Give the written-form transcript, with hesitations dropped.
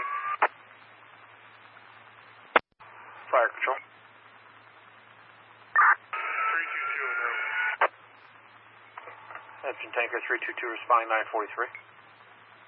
Fire control. 322 in room. Engine tanker 322 responding 943.